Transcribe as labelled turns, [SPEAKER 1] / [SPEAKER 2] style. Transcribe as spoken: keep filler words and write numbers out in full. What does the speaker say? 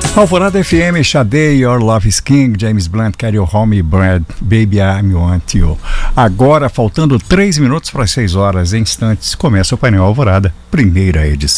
[SPEAKER 1] Alvorada F M, Sade, Your Love is King, James Blunt, Carry Your Home, Brad, Baby I Want You. Agora, faltando três minutos para as seis horas, em instantes, começa o painel Alvorada, primeira edição.